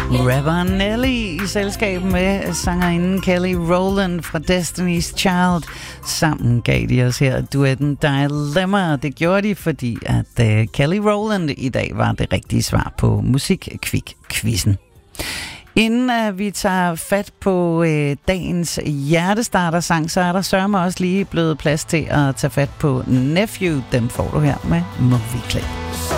Rapper Nelly i selskab med sangerinden Kelly Rowland fra Destiny's Child. Sammen gav de os her duetten Dilemma. Det gjorde de, fordi at Kelly Rowland i dag var det rigtige svar på Musikquik-quizzen. Inden vi tager fat på dagens hjertestarter-sang, så er der sørme også lige blevet plads til at tage fat på Nephew. Dem får du her med Movie Clip.